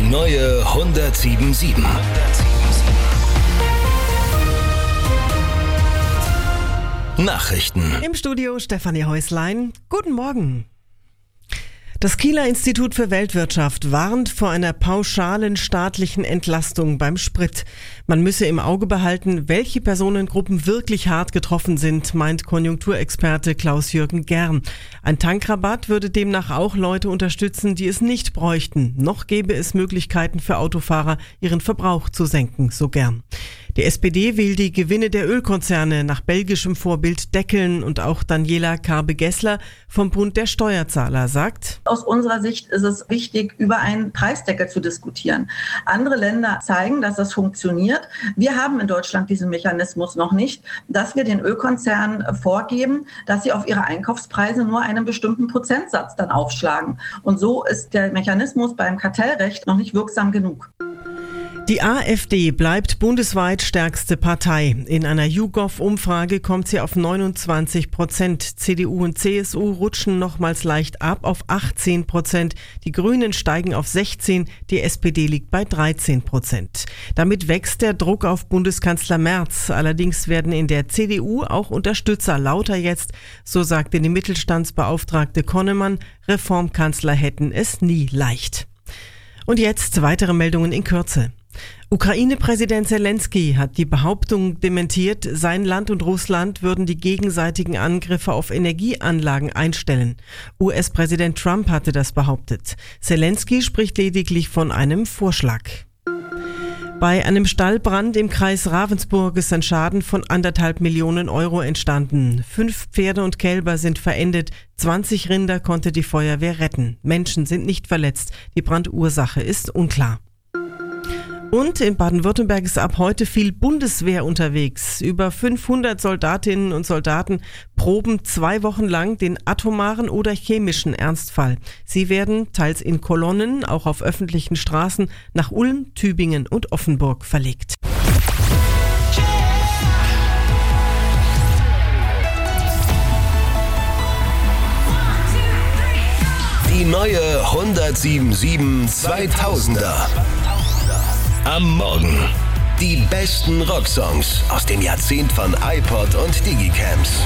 neue 107.7. Nachrichten. Im Studio Stefanie Häuslein. Guten Morgen. Das Kieler Institut für Weltwirtschaft warnt vor einer pauschalen staatlichen Entlastung beim Sprit. Man müsse im Auge behalten, welche Personengruppen wirklich hart getroffen sind, meint Konjunkturexperte Klaus-Jürgen Gern. Ein Tankrabatt würde demnach auch Leute unterstützen, die es nicht bräuchten. Noch gäbe es Möglichkeiten für Autofahrer, ihren Verbrauch zu senken, so Gern. Die SPD will die Gewinne der Ölkonzerne nach belgischem Vorbild deckeln und auch Daniela Karbe-Gessler vom Bund der Steuerzahler sagt: Aus unserer Sicht ist es wichtig, über einen Preisdeckel zu diskutieren. Andere Länder zeigen, dass das funktioniert. Wir haben in Deutschland diesen Mechanismus noch nicht, dass wir den Ölkonzernen vorgeben, dass sie auf ihre Einkaufspreise nur einen bestimmten Prozentsatz dann aufschlagen. Und so ist der Mechanismus beim Kartellrecht noch nicht wirksam genug. Die AfD bleibt bundesweit stärkste Partei. In einer YouGov-Umfrage kommt sie auf 29%. CDU und CSU rutschen nochmals leicht ab auf 18%. Die Grünen steigen auf 16%. Die SPD liegt bei 13%. Damit wächst der Druck auf Bundeskanzler Merz. Allerdings werden in der CDU auch Unterstützer lauter jetzt. So sagte die Mittelstandsbeauftragte Konnemann, Reformkanzler hätten es nie leicht. Und jetzt weitere Meldungen in Kürze. Ukraine-Präsident Zelensky hat die Behauptung dementiert, sein Land und Russland würden die gegenseitigen Angriffe auf Energieanlagen einstellen. US-Präsident Trump hatte das behauptet. Zelensky spricht lediglich von einem Vorschlag. Bei einem Stallbrand im Kreis Ravensburg ist ein Schaden von 1,5 Millionen Euro entstanden. 5 Pferde und Kälber sind verendet, 20 Rinder konnte die Feuerwehr retten. Menschen sind nicht verletzt, die Brandursache ist unklar. Und in Baden-Württemberg ist ab heute viel Bundeswehr unterwegs. Über 500 Soldatinnen und Soldaten proben 2 Wochen lang den atomaren oder chemischen Ernstfall. Sie werden teils in Kolonnen, auch auf öffentlichen Straßen, nach Ulm, Tübingen und Offenburg verlegt. Die neue 107.7 2000er. Am Morgen. Die besten Rocksongs aus dem Jahrzehnt von iPod und Digicams.